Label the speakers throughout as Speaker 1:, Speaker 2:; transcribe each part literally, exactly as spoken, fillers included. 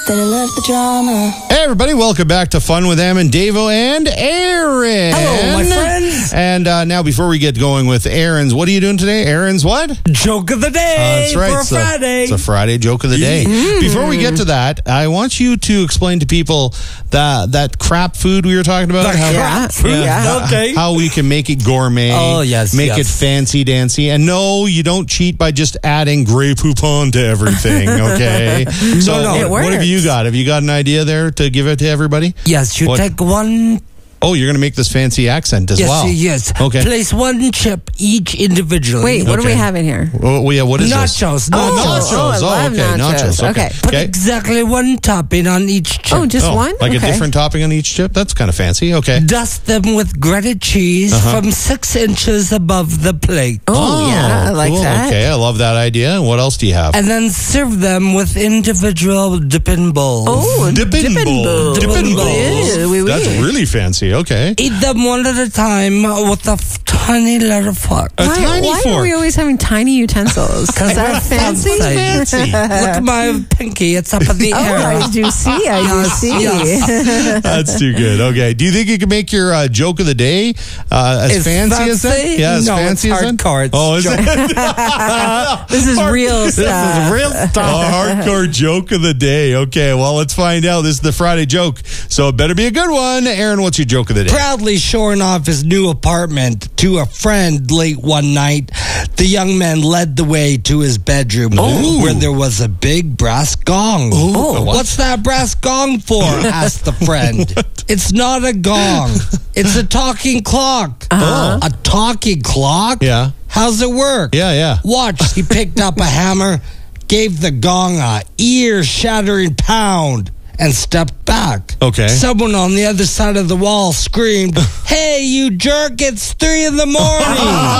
Speaker 1: that I love the drama.
Speaker 2: Hey, everybody, welcome back to Fun with Em and Davo and Aaron.
Speaker 3: Hello, my friends.
Speaker 2: And uh, now, before we get going with Aaron's, what are you doing today? Aaron's what?
Speaker 3: Joke of the day.
Speaker 2: Uh, that's right.
Speaker 3: For a
Speaker 2: it's
Speaker 3: Friday.
Speaker 2: A, it's a Friday joke of the day.
Speaker 3: Mm.
Speaker 2: Before we get to that, I want you to explain to people that that crap food we were talking about.
Speaker 3: The
Speaker 2: how,
Speaker 3: crap food?
Speaker 2: Yeah,
Speaker 3: Okay.
Speaker 2: How we can make it gourmet.
Speaker 3: Oh, yes,
Speaker 2: Make
Speaker 3: yes.
Speaker 2: it fancy dancy. And no, you don't cheat by just adding Grey Poupon to everything, okay? So
Speaker 3: no,
Speaker 1: it
Speaker 2: what have
Speaker 1: works.
Speaker 2: you got? Have you got an idea there to give it to everybody?
Speaker 3: Yes, you
Speaker 2: What?
Speaker 3: take one.
Speaker 2: Oh, you're going to make this fancy accent as
Speaker 3: Yes,
Speaker 2: well.
Speaker 3: yes.
Speaker 2: Okay.
Speaker 3: Place one chip each individually.
Speaker 1: Wait, what do
Speaker 2: Okay.
Speaker 1: we have in here?
Speaker 2: Oh, well, yeah, what is this?
Speaker 3: Nachos.
Speaker 2: Oh,
Speaker 3: Nachos.
Speaker 2: nachos.
Speaker 1: Oh, I
Speaker 2: Oh,
Speaker 1: love
Speaker 2: okay,
Speaker 1: nachos.
Speaker 2: nachos. Okay.
Speaker 1: Okay.
Speaker 3: Put
Speaker 2: Okay.
Speaker 3: exactly one topping on each chip.
Speaker 1: Oh, just
Speaker 2: Oh,
Speaker 1: one?
Speaker 2: Like
Speaker 1: Okay.
Speaker 2: a different topping on each chip? That's kind of fancy. Okay.
Speaker 3: Dust them with grated cheese
Speaker 2: Uh-huh.
Speaker 3: from six inches above the plate.
Speaker 1: Oh, yeah, I like
Speaker 2: cool.
Speaker 1: that.
Speaker 2: Okay, I love that idea. And what else do you have?
Speaker 3: And then serve them with individual dipping bowls.
Speaker 1: Oh,
Speaker 2: Dippin'
Speaker 1: dippin'
Speaker 2: bowl.
Speaker 1: bowl.
Speaker 2: Dippin'
Speaker 3: Dippin'
Speaker 2: bowls.
Speaker 1: Yeah, oui, oui.
Speaker 2: That's really fancy. Okay.
Speaker 3: Eat them one at a time with a f- tiny little fork.
Speaker 2: A
Speaker 1: Why,
Speaker 2: tiny
Speaker 1: why
Speaker 2: fork.
Speaker 1: are we always having tiny utensils? Is that fancy?
Speaker 3: fancy. Look at my pinky. It's up in the
Speaker 1: Oh,
Speaker 3: air.
Speaker 1: I do see. I do
Speaker 3: Yes,
Speaker 1: see.
Speaker 3: yes.
Speaker 2: That's too good. Okay. Do you think you can make your uh, joke of the day uh, as
Speaker 3: It's
Speaker 2: fancy, as that?
Speaker 3: fancy?
Speaker 2: Yeah, as
Speaker 3: No,
Speaker 2: fancy
Speaker 3: it's
Speaker 2: as that?
Speaker 3: hardcore. It's
Speaker 2: Oh, is
Speaker 3: joke.
Speaker 2: it?
Speaker 1: This is real
Speaker 2: This
Speaker 1: stuff.
Speaker 2: is real stuff. A hardcore joke of the day. Okay, well, let's find out. This is the Friday joke, so it better be a good one. Aaron, what's your joke of the day?
Speaker 3: Proudly showing off his new apartment to a friend late one night, the young man led the way to his bedroom
Speaker 2: Ooh.
Speaker 3: where there was a big brass gong.
Speaker 2: Ooh. What?
Speaker 3: What's that brass gong for? asked the friend. It's not a gong. It's a talking clock.
Speaker 2: Uh-huh.
Speaker 3: A talking clock?
Speaker 2: Yeah.
Speaker 3: How's it work?
Speaker 2: Yeah, yeah.
Speaker 3: Watch. He picked up a hammer, gave the gong a ear-shattering pound, and stepped back.
Speaker 2: Okay.
Speaker 3: Someone on the other side of the wall screamed, "Hey, you jerk, it's three in the morning."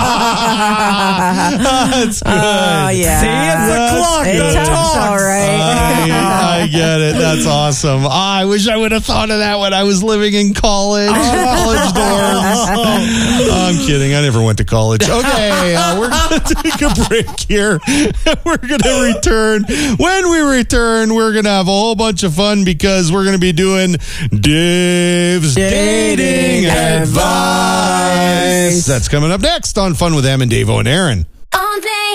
Speaker 2: That's good.
Speaker 1: Oh, yeah.
Speaker 3: See, it's a clock
Speaker 1: It
Speaker 3: that
Speaker 1: talks,
Speaker 3: talks.
Speaker 1: all right.
Speaker 2: I, I get it. That's awesome. Ah, I wish I would have thought of that when I was living in college. College dorms. I'm kidding. I never went to college. Okay, uh, we're going to take a break here. We're going to return. When we return, we're going to have a whole bunch of fun because we're going to be doing Dave's Dating Advice. That's coming up next on Fun with Em and Davo and Aaron.